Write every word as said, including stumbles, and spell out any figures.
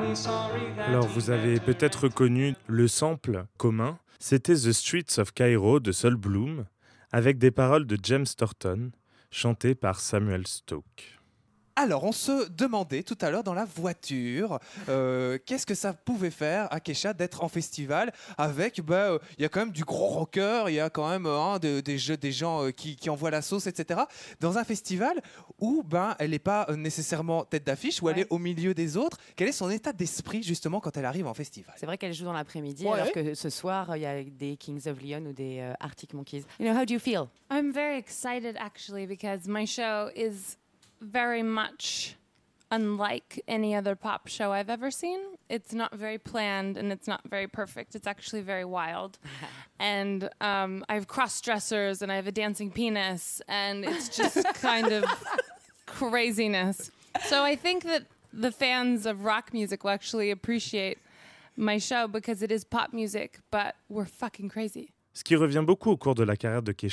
Alors, vous avez peut-être reconnu le sample commun. C'était The Streets of Cairo de Sol Bloom, avec des paroles de James Thornton, chantées par Samuel Stoke. Alors, on se demandait tout à l'heure dans la voiture, euh, qu'est-ce que ça pouvait faire à Kesha d'être en festival avec, bah, il euh, y a quand même du gros rocker, il y a quand même hein, de, des, jeux, des gens euh, qui, qui envoient la sauce, et cetera. Dans un festival où ben, elle n'est pas nécessairement tête d'affiche, où ouais. elle est au milieu des autres. Quel est son état d'esprit justement quand elle arrive en festival? C'est vrai qu'elle joue dans l'après-midi, ouais. alors que ce soir, il y a des Kings of Leon ou des uh, Arctic Monkeys. You know, how do you feel? I'm very excited actually because my show is very much unlike any other pop show I've ever seen. It's not very planned and it's not very perfect. It's actually very wild. and um, I have cross-dressers and I have a dancing penis and it's just kind of craziness. So I think that the fans of rock music will actually appreciate my show because it is pop music, but we're fucking crazy. Ce qui revient beaucoup au cours de la carrière de Kesha,